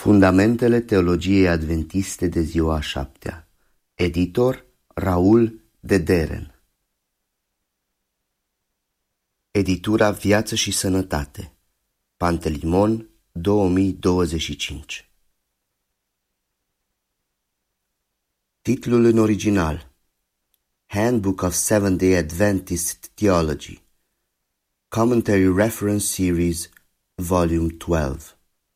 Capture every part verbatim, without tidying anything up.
Fundamentele teologiei adventiste de ziua a șaptea. Editor Raul de Deren. Editura Viață și Sănătate. Pantelimon, două mii douăzeci și cinci. Titlul în original: Handbook of Seventh-day Adventist Theology, Commentary Reference Series, Volume doisprezece.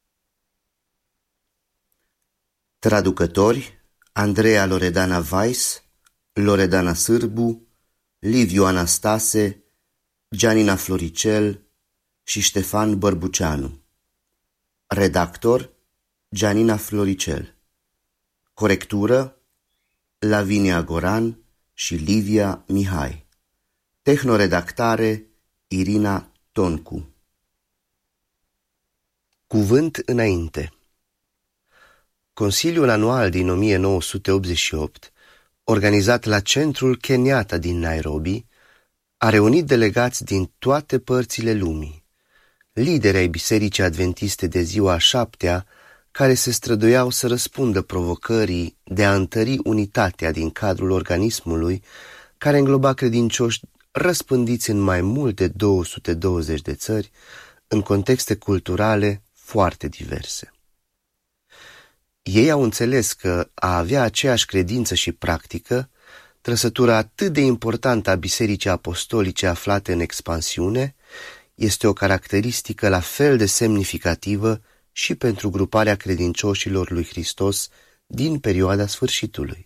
Traducători: Andreea Loredana Weiss, Loredana Sârbu, Liviu Anastase, Gianina Floricel și Ștefan Bărbuceanu. Redactor: Gianina Floricel. Corectură: Lavinia Goran și Livia Mihai. Tehnoredactare: Irina Toncu. Cuvânt înainte. Consiliul anual din o mie nouă sute optzeci și opt, organizat la centrul Kenyatta din Nairobi, a reunit delegați din toate părțile lumii, lideri ai Bisericii Adventiste de ziua a șaptea, care se străduiau să răspundă provocării de a întări unitatea din cadrul organismului, care îngloba credincioși răspândiți în mai mult de două sute douăzeci de țări, în contexte culturale foarte diverse. Ei au înțeles că a avea aceeași credință și practică, trăsătura atât de importantă a Bisericii Apostolice aflate în expansiune, este o caracteristică la fel de semnificativă și pentru gruparea credincioșilor lui Hristos din perioada sfârșitului.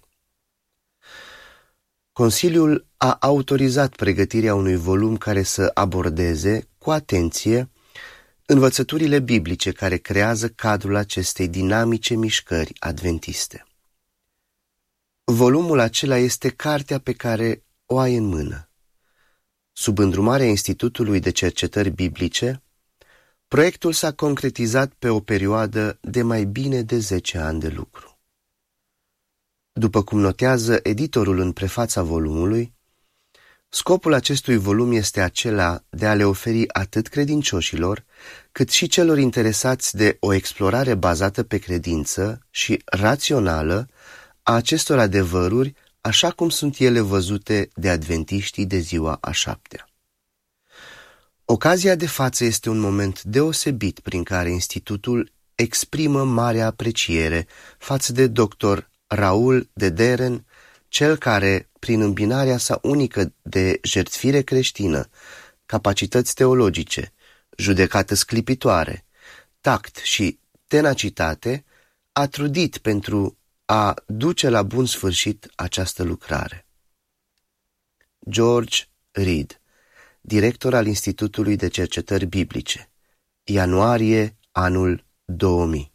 Consiliul a autorizat pregătirea unui volum care să abordeze, cu atenție, învățăturile biblice care creează cadrul acestei dinamice mișcări adventiste. Volumul acela este cartea pe care o ai în mână. Sub îndrumarea Institutului de Cercetări Biblice, proiectul s-a concretizat pe o perioadă de mai bine de zece ani de lucru. După cum notează editorul în prefața volumului, scopul acestui volum este acela de a le oferi atât credincioșilor, cât și celor interesați de o explorare bazată pe credință și rațională a acestor adevăruri, așa cum sunt ele văzute de adventiștii de ziua a șaptea. Ocazia de față este un moment deosebit prin care Institutul exprimă mare apreciere față de doctor Raul de Deren, cel care, prin îmbinarea sa unică de jertfire creștină, capacități teologice, judecată sclipitoare, tact și tenacitate, a trudit pentru a duce la bun sfârșit această lucrare. George Reed, director al Institutului de Cercetări Biblice, ianuarie anul două mii.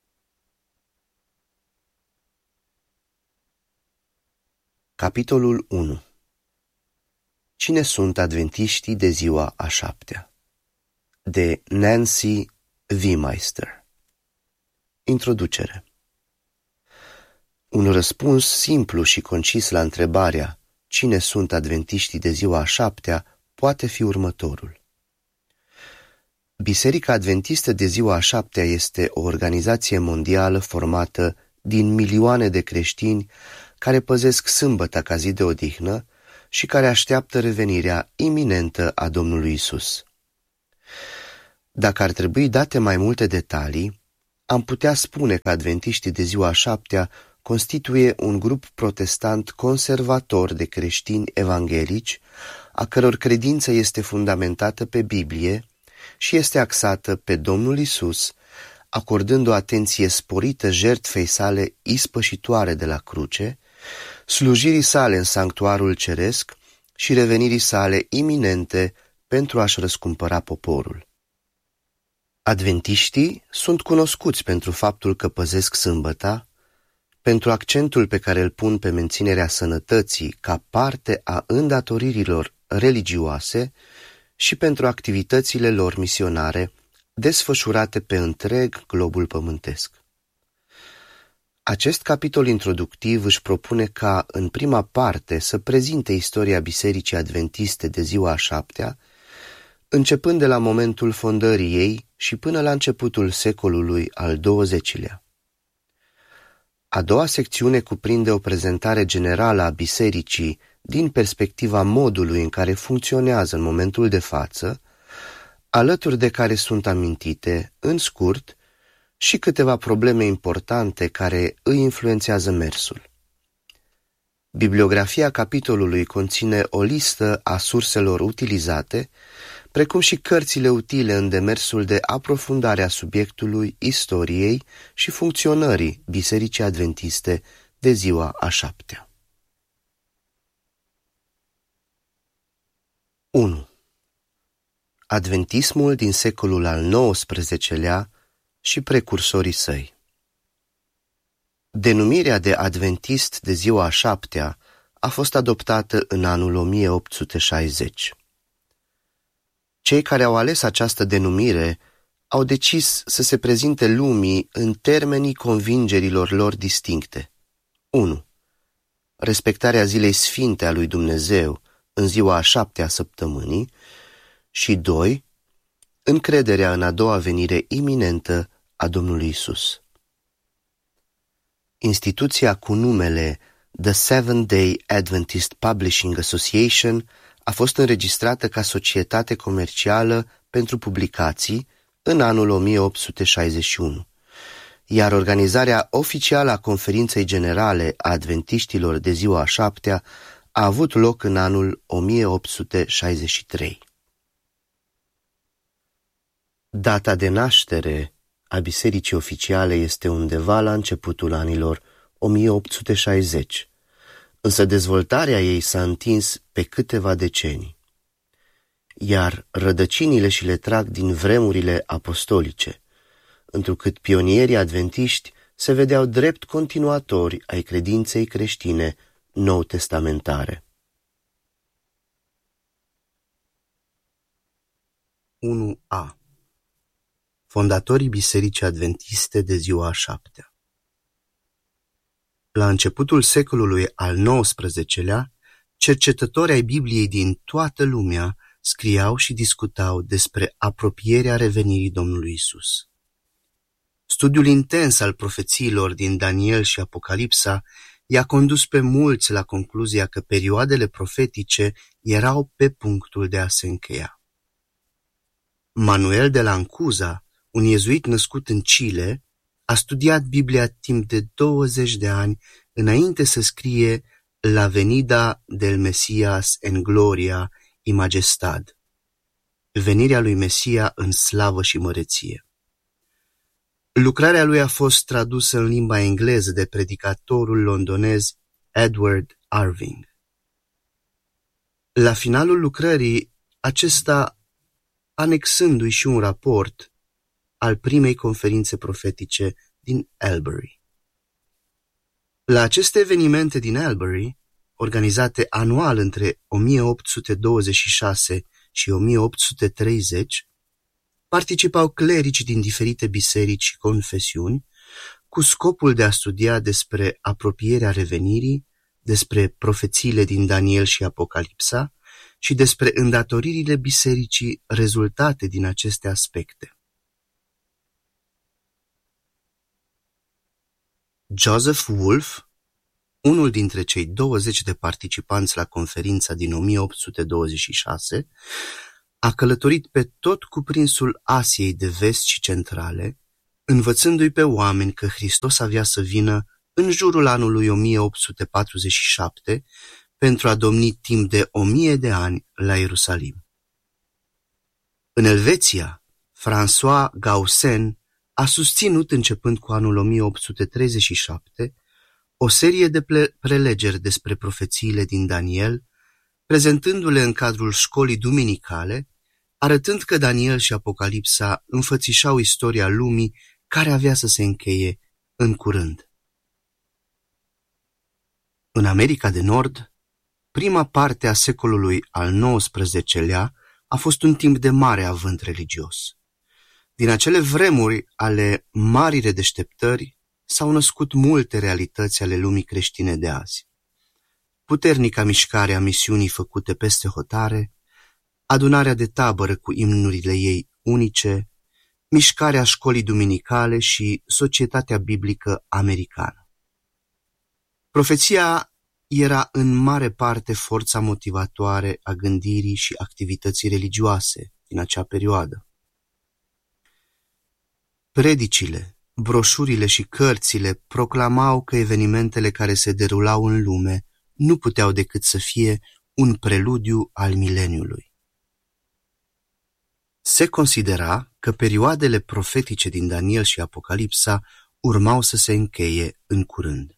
Capitolul unu. Cine sunt adventiștii de ziua a șaptea? De Nancy Wiemeister. Introducere. Un răspuns simplu și concis la întrebarea cine sunt adventiștii de ziua a șaptea poate fi următorul. Biserica Adventistă de ziua a șaptea este o organizație mondială formată din milioane de creștini care păzesc sâmbăta ca zi de odihnă și care așteaptă revenirea iminentă a Domnului Isus. Dacă ar trebui date mai multe detalii, am putea spune că adventiștii de ziua a șaptea constituie un grup protestant conservator de creștini evanghelici, a căror credință este fundamentată pe Biblie și este axată pe Domnul Isus, acordând o atenție sporită jertfei sale ispășitoare de la cruce, slujirii sale în sanctuarul ceresc și revenirii sale iminente pentru a-și răscumpăra poporul. Adventiștii sunt cunoscuți pentru faptul că păzesc sâmbăta, pentru accentul pe care îl pun pe menținerea sănătății ca parte a îndatoririlor religioase și pentru activitățile lor misionare desfășurate pe întreg globul pământesc. Acest capitol introductiv își propune ca, în prima parte, să prezinte istoria Bisericii Adventiste de ziua a șaptea, începând de la momentul fondării ei și până la începutul secolului al douăzecilea. A doua secțiune cuprinde o prezentare generală a bisericii din perspectiva modului în care funcționează în momentul de față, alături de care sunt amintite, în scurt, și câteva probleme importante care îi influențează mersul. Bibliografia capitolului conține o listă a surselor utilizate, precum și cărțile utile în demersul de aprofundare a subiectului, istoriei și funcționării Bisericii Adventiste de ziua a șaptea. unu. Adventismul din secolul al nouăsprezecelea și precursorii săi. Denumirea de adventist de ziua a șaptea a fost adoptată în anul o mie opt sute șaizeci. Cei care au ales această denumire au decis să se prezinte lumii în termenii convingerilor lor distincte. unu. Respectarea zilei sfinte a lui Dumnezeu în ziua a șaptea a săptămânii și doi. Încrederea în a doua venire iminentă a Domnului Isus. Instituția cu numele The Seventh-day Adventist Publishing Association a fost înregistrată ca societate comercială pentru publicații în anul o mie opt sute șaizeci și unu, iar organizarea oficială a Conferinței Generale a Adventiștilor de ziua a șaptea a avut loc în anul o mie opt sute șaizeci și trei. Data de naștere a bisericii oficiale este undeva la începutul anilor o mie opt sute șaizeci, însă dezvoltarea ei s-a întins pe câteva decenii, iar rădăcinile și le trag din vremurile apostolice, întrucât pionierii adventiști se vedeau drept continuatori ai credinței creștine nou-testamentare. unu A. Fondatorii Bisericii Adventiste de ziua a șaptea. La începutul secolului al nouăsprezecelea, cercetători ai Bibliei din toată lumea scriau și discutau despre apropierea revenirii Domnului Isus. Studiul intens al profețiilor din Daniel și Apocalipsa i-a condus pe mulți la concluzia că perioadele profetice erau pe punctul de a se încheia. Manuel de la Ancuza, un iezuit născut în Chile, a studiat Biblia timp de douăzeci de ani înainte să scrie La venida del Mesias en gloria y majestad, venirea lui Mesia în slavă și măreție. Lucrarea lui a fost tradusă în limba engleză de predicatorul londonez Edward Irving. La finalul lucrării, acesta, anexându-i și un raport al primei conferințe profetice din Albury. La aceste evenimente din Albury, organizate anual între o mie opt sute douăzeci și șase și o mie opt sute treizeci, participau clerici din diferite biserici și confesiuni cu scopul de a studia despre apropierea revenirii, despre profețiile din Daniel și Apocalipsa și despre îndatoririle bisericii rezultate din aceste aspecte. Joseph Wolf, unul dintre cei douăzeci de participanți la conferința din o mie opt sute douăzeci și șase, a călătorit pe tot cuprinsul Asiei de vest și centrale, învățându-i pe oameni că Hristos avea să vină în jurul anului o mie opt sute patruzeci și șapte pentru a domni timp de o mie de ani la Ierusalim. În Elveția, François Gaussen a susținut, începând cu anul o mie opt sute treizeci și șapte, o serie de prelegeri despre profețiile din Daniel, prezentându-le în cadrul școlii duminicale, arătând că Daniel și Apocalipsa înfățișau istoria lumii care avea să se încheie în curând. În America de Nord, prima parte a secolului al nouăsprezecelea a fost un timp de mare avânt religios. Din acele vremuri ale marii redeșteptări s-au născut multe realități ale lumii creștine de azi. Puternica mișcare a misiunii făcute peste hotare, adunarea de tabără cu imnurile ei unice, mișcarea școlii duminicale și societatea biblică americană. Profeția era în mare parte forța motivatoare a gândirii și activității religioase din acea perioadă. Predicile, broșurile și cărțile proclamau că evenimentele care se derulau în lume nu puteau decât să fie un preludiu al mileniului. Se considera că perioadele profetice din Daniel și Apocalipsa urmau să se încheie în curând.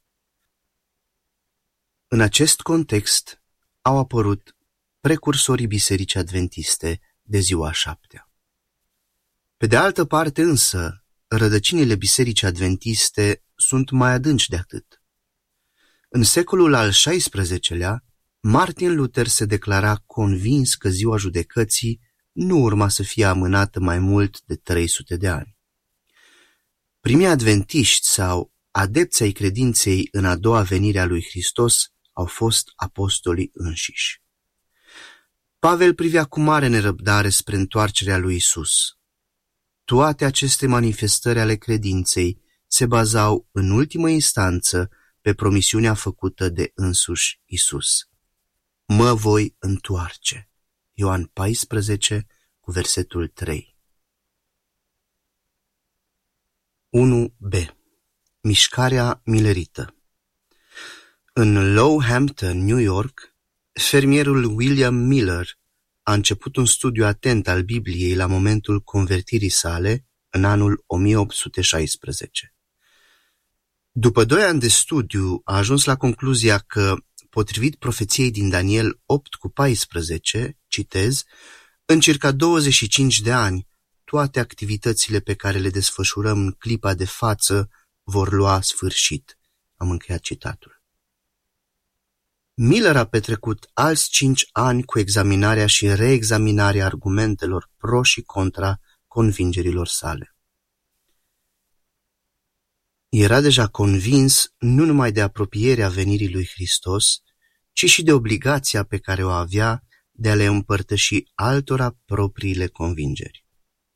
În acest context au apărut precursorii Bisericii Adventiste de ziua a șaptea. Pe de altă parte însă, rădăcinile Bisericii Adventiste sunt mai adânci de atât. În secolul al șaisprezecelea, Martin Luther se declara convins că ziua judecății nu urma să fie amânată mai mult de trei sute de ani. Primii adventiști sau adepți ai credinței în a doua venire a lui Hristos au fost apostolii înșiși. Pavel privea cu mare nerăbdare spre întoarcerea lui Isus. Toate aceste manifestări ale credinței se bazau în ultimă instanță pe promisiunea făcută de însuși Isus. Mă voi întoarce. Ioan paisprezece, cu versetul trei. unu b. Mișcarea millerită. În Lowhampton, New York, fermierul William Miller a început un studiu atent al Bibliei la momentul convertirii sale în anul o mie opt sute șaisprezece. După doi ani de studiu, a ajuns la concluzia că, potrivit profeției din Daniel opt cu paisprezece, citez, în circa douăzeci și cinci de ani, toate activitățile pe care le desfășurăm în clipa de față vor lua sfârșit. Am încheiat citatul. Miller a petrecut alți cinci ani cu examinarea și reexaminarea argumentelor pro și contra convingerilor sale. Era deja convins nu numai de apropierea venirii lui Hristos, ci și de obligația pe care o avea de a le împărtăși altora propriile convingeri.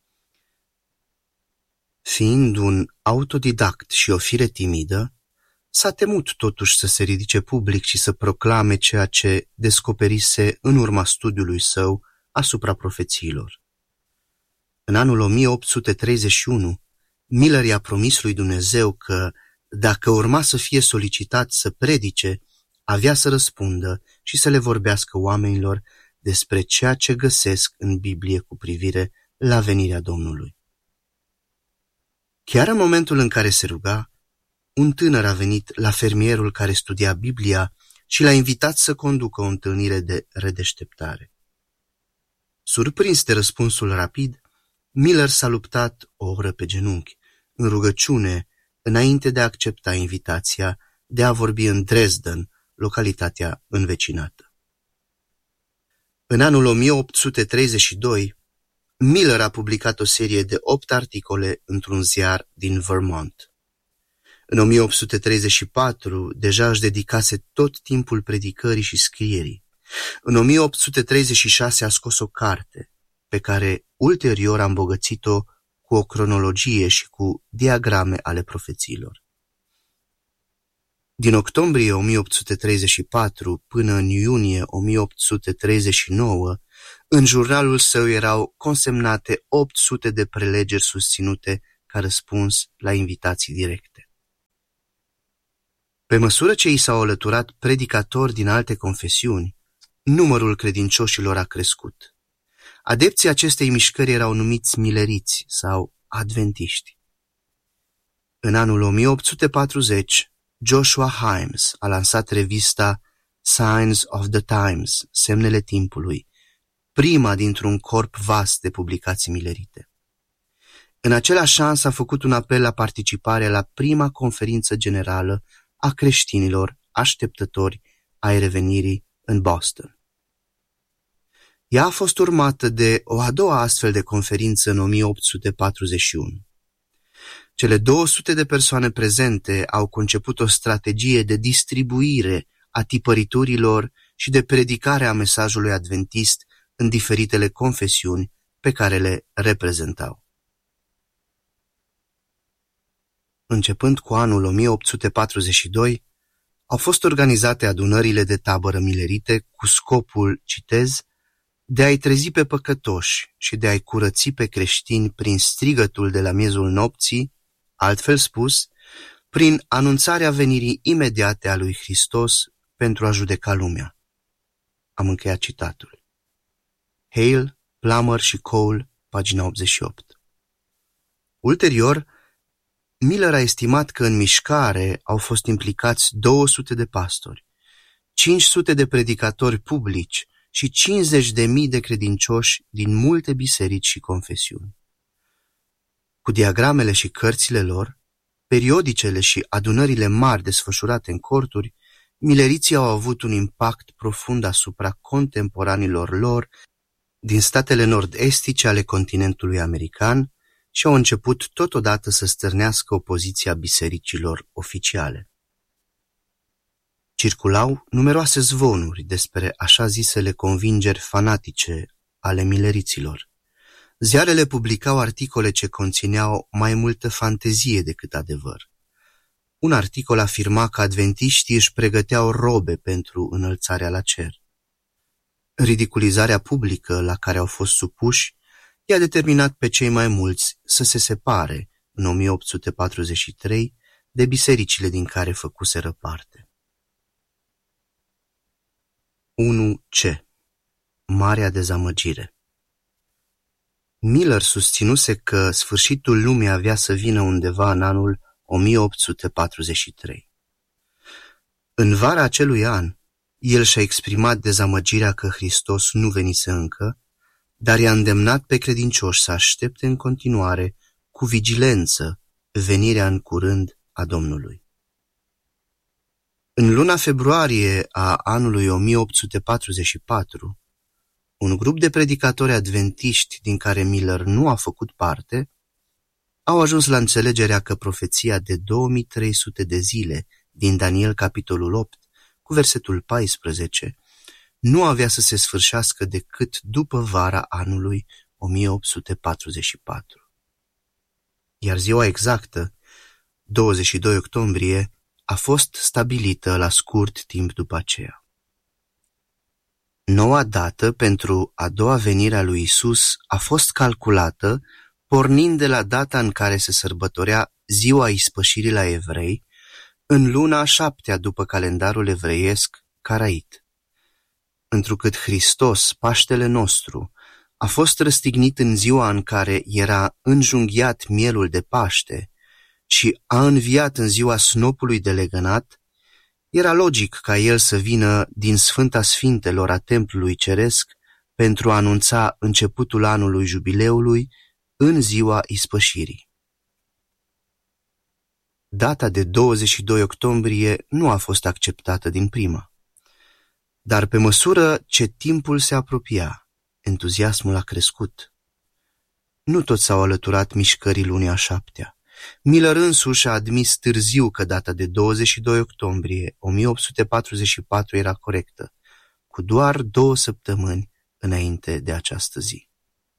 Fiind un autodidact și o fire timidă, s-a temut totuși să se ridice public și să proclame ceea ce descoperise în urma studiului său asupra profețiilor. În anul o mie opt sute treizeci și unu, Miller i-a promis lui Dumnezeu că, dacă urma să fie solicitat să predice, avea să răspundă și să le vorbească oamenilor despre ceea ce găsesc în Biblie cu privire la venirea Domnului. Chiar în momentul în care se ruga, un tânăr a venit la fermierul care studia Biblia și l-a invitat să conducă o întâlnire de redeșteptare. Surprins de răspunsul rapid, Miller s-a luptat o oră pe genunchi, în rugăciune, înainte de a accepta invitația de a vorbi în Dresden, localitatea învecinată. În anul o mie opt sute treizeci și doi, Miller a publicat o serie de opt articole într-un ziar din Vermont. În o mie opt sute treizeci și patru deja își dedicase tot timpul predicării și scrierii. În o mie opt sute treizeci și șase a scos o carte, pe care ulterior a îmbogățit-o cu o cronologie și cu diagrame ale profețiilor. Din octombrie o mie opt sute treizeci și patru până în iunie o mie opt sute treizeci și nouă, în jurnalul său erau consemnate opt sute de prelegeri susținute ca răspuns la invitații directe. Pe măsură ce i s-au alăturat predicatori din alte confesiuni, numărul credincioșilor a crescut. Adepții acestei mișcări erau numiți milleriți sau adventiști. În anul o mie opt sute patruzeci, Joshua Himes a lansat revista Signs of the Times, Semnele Timpului, prima dintr-un corp vast de publicații millerite. În același an s-a făcut un apel la participare la prima conferință generală a creștinilor așteptători ai revenirii în Boston. Ea a fost urmată de o a doua astfel de conferință în o mie opt sute patruzeci și unu. Cele două sute de persoane prezente au conceput o strategie de distribuire a tipăriturilor și de predicare a mesajului adventist în diferitele confesiuni pe care le reprezentau. Începând cu anul o mie opt sute patruzeci și doi, Au fost organizate adunările de tabără milerite cu scopul, citez, de a-i trezi pe păcătoși și de a-i curăți pe creștini prin strigătul de la miezul nopții, altfel spus, prin anunțarea venirii imediate a lui Hristos pentru a judeca lumea. Am încheiat citatul. Hale, Plummer și Cole, pagina optzeci și opt. Ulterior, Miller a estimat că în mișcare au fost implicați două sute de pastori, cinci sute de predicatori publici și cincizeci de mii de credincioși din multe biserici și confesiuni. Cu diagramele și cărțile lor, periodicele și adunările mari desfășurate în corturi, mileriții au avut un impact profund asupra contemporanilor lor din statele nord-estice ale continentului american și au început totodată să stârnească opoziția bisericilor oficiale. Circulau numeroase zvonuri despre așa zisele convingeri fanatice ale mileriților. Ziarele publicau articole ce conțineau mai multă fantezie decât adevăr. Un articol afirma că adventiștii își pregăteau robe pentru înălțarea la cer. Ridiculizarea publică la care au fost supuși i-a determinat pe cei mai mulți să se separe în o mie opt sute patruzeci și trei de bisericile din care făcuseră parte. unu C. Marea dezamăgire. Miller susținuse că sfârșitul lumii avea să vină undeva în anul o mie opt sute patruzeci și trei. În vara acelui an, el și-a exprimat dezamăgirea că Hristos nu venise încă, dar i-a îndemnat pe credincioși să aștepte în continuare cu vigilență venirea în curând a Domnului. În luna februarie a anului o mie opt sute patruzeci și patru, un grup de predicatori adventiști din care Miller nu a făcut parte, au ajuns la înțelegerea că profeția de două mii trei sute de zile din Daniel capitolul opt, cu versetul paisprezece, nu avea să se sfârșească decât după vara anului o mie opt sute patruzeci și patru. Iar ziua exactă, douăzeci și doi octombrie, a fost stabilită la scurt timp după aceea. Noua dată pentru a doua venire a lui Isus a fost calculată pornind de la data în care se sărbătorea ziua ispășirii la evrei, în luna a șaptea după calendarul evreiesc Carait. Întrucât Hristos, Paștele nostru, a fost răstignit în ziua în care era înjunghiat mielul de Paște și a înviat în ziua snopului de legănat, era logic ca el să vină din Sfânta Sfintelor a templului ceresc pentru a anunța începutul anului jubileului în ziua ispășirii. Data de douăzeci și doi octombrie nu a fost acceptată din prima, dar pe măsură ce timpul se apropia, entuziasmul a crescut. Nu toți s-au alăturat mișcării lunii a șaptea. Miller însuși a admis târziu că data de douăzeci și doi octombrie o mie opt sute patruzeci și patru era corectă, cu doar două săptămâni înainte de această zi.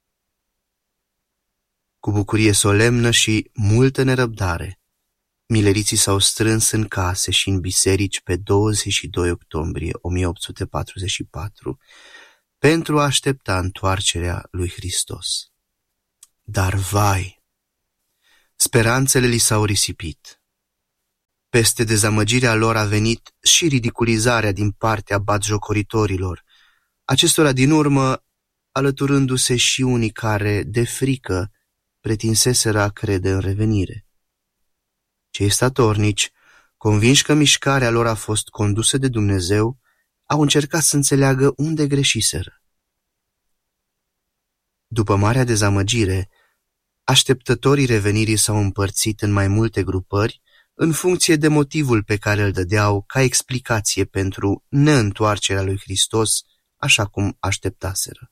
Cu bucurie solemnă și multă nerăbdare, mileriții s-au strâns în case și în biserici pe douăzeci și doi octombrie o mie opt sute patruzeci și patru pentru a aștepta întoarcerea lui Hristos. Dar vai! Speranțele li s-au risipit. Peste dezamăgirea lor a venit și ridiculizarea din partea batjocoritorilor, acestora din urmă alăturându-se și unii care, de frică, pretinseseră a crede în revenire. Cei statornici, convinși că mișcarea lor a fost condusă de Dumnezeu, au încercat să înțeleagă unde greșiseră. După marea dezamăgire, așteptătorii revenirii s-au împărțit în mai multe grupări în funcție de motivul pe care îl dădeau ca explicație pentru neîntoarcerea lui Hristos așa cum așteptaseră.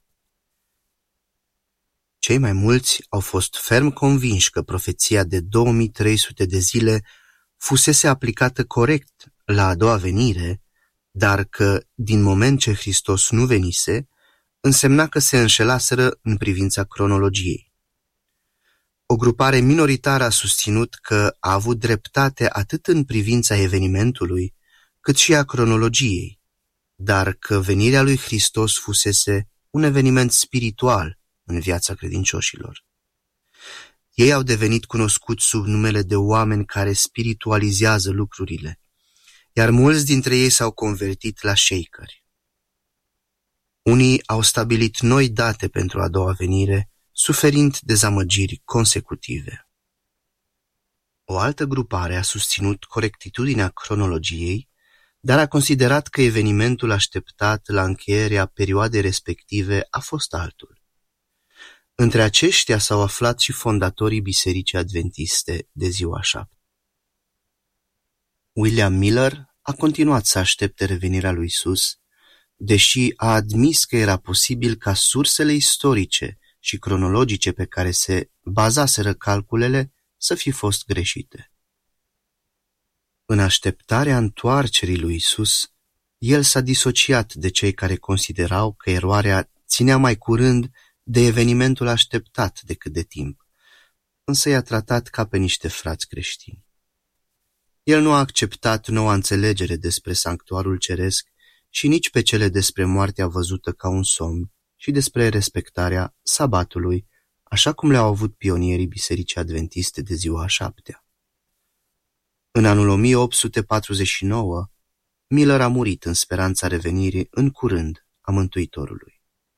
Cei mai mulți au fost ferm convinși că profeția de două mii trei sute de zile fusese aplicată corect la a doua venire, dar că, din moment ce Hristos nu venise, însemna că se înșelaseră în privința cronologiei. O grupare minoritară a susținut că a avut dreptate atât în privința evenimentului, cât și a cronologiei, dar că venirea lui Hristos fusese un eveniment spiritual în viața credincioșilor. Ei au devenit cunoscuți sub numele de oameni care spiritualizează lucrurile, iar mulți dintre ei s-au convertit la șeicări. Unii au stabilit noi date pentru a doua venire, suferind dezamăgiri consecutive. O altă grupare a susținut corectitudinea cronologiei, dar a considerat că evenimentul așteptat la încheierea perioadei respective a fost altul. Între aceștia s-au aflat și fondatorii Bisericii Adventiste de ziua șapte. William Miller a continuat să aștepte revenirea lui Isus, deși a admis că era posibil ca sursele istorice și cronologice pe care se bazaseră calculele să fi fost greșite. În așteptarea întoarcerii lui Isus, el s-a disociat de cei care considerau că eroarea ținea mai curând de evenimentul așteptat decât de timp, însă i-a tratat ca pe niște frați creștini. El nu a acceptat noua înțelegere despre sanctuarul ceresc și nici pe cele despre moartea văzută ca un somn și despre respectarea sabatului, așa cum le-au avut pionierii Bisericii Adventiste de ziua a șaptea. În anul o mie opt sute patruzeci și nouă, Miller a murit în speranța revenirii în curând a Mântuitorului.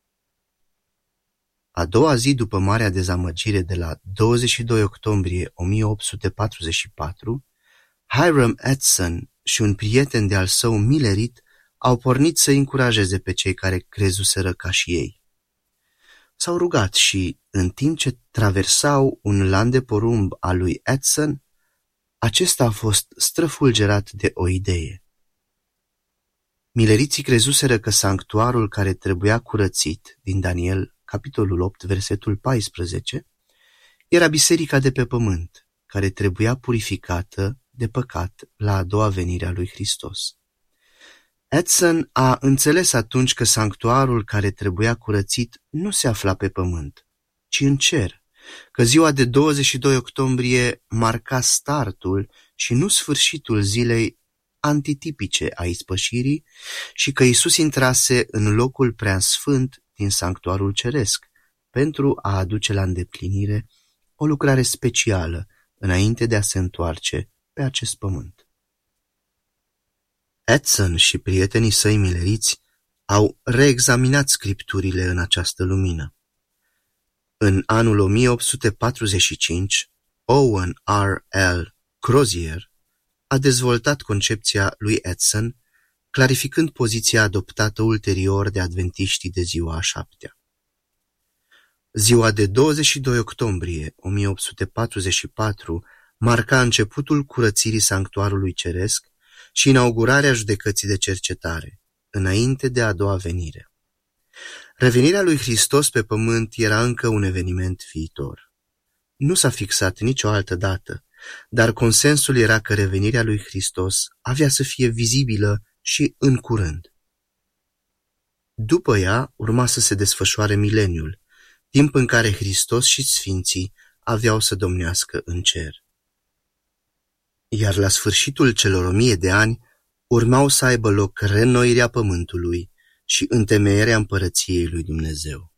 A doua zi după marea dezamăgire de la douăzeci și doi octombrie o mie opt sute patruzeci și patru, Hiram Edson și un prieten de-al său milerit au pornit să încurajeze pe cei care crezuseră ca și ei. S-au rugat și, în timp ce traversau un lan de porumb al lui Edson, acesta a fost străfulgerat de o idee. Mileriții crezuseră că sanctuarul care trebuia curățit, din Daniel, capitolul opt, versetul paisprezece, era biserica de pe pământ, care trebuia purificată de păcat la a doua venire a lui Hristos. Edson a înțeles atunci că sanctuarul care trebuia curățit nu se afla pe pământ, ci în cer, că ziua de douăzeci și doi octombrie marca startul și nu sfârșitul zilei antitipice a ispășirii și că Iisus intrase în locul preasfânt din sanctuarul ceresc pentru a aduce la îndeplinire o lucrare specială înainte de a se întoarce pe acest pământ. Edson și prietenii săi mileriți au reexaminat scripturile în această lumină. În anul o mie opt sute patruzeci și cinci, Owen R. L. Crozier a dezvoltat concepția lui Edson, clarificând poziția adoptată ulterior de adventiștii de ziua a șaptea. Ziua de douăzeci și doi octombrie o mie opt sute patruzeci și patru marca începutul curățirii sanctuarului ceresc și inaugurarea judecății de cercetare, înainte de a doua venire. Revenirea lui Hristos pe pământ era încă un eveniment viitor. Nu s-a fixat nicio altă dată, dar consensul era că revenirea lui Hristos avea să fie vizibilă și în curând. După ea urma să se desfășoare mileniul, timp în care Hristos și sfinții aveau să domnească în cer. Iar la sfârșitul celor o mie de ani urmau să aibă loc reînnoirea pământului și întemeierea împărăției lui Dumnezeu.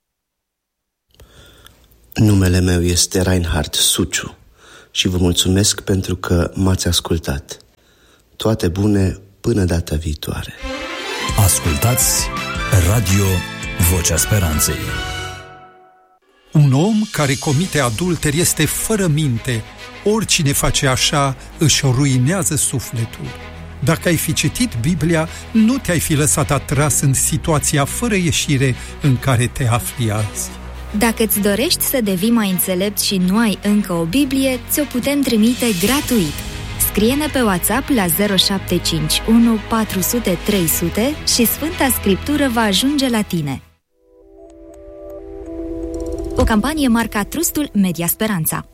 Numele meu este Reinhard Suciu și vă mulțumesc pentru că m-ați ascultat. Toate bune până data viitoare. Ascultați Radio Vocea Speranței. Un om care comite adulter este fără minte. Oricine face așa își ruinează sufletul. Dacă ai fi citit Biblia, nu te-ai fi lăsat atras în situația fără ieșire în care te afli azi. Dacă îți dorești să devii mai înțelept și nu ai încă o Biblie, ți-o putem trimite gratuit. Scrie-ne pe WhatsApp la zero șapte cinci unu patru zero zero trei zero zero și Sfânta Scriptură va ajunge la tine. O campanie marca Trustul Media Speranța.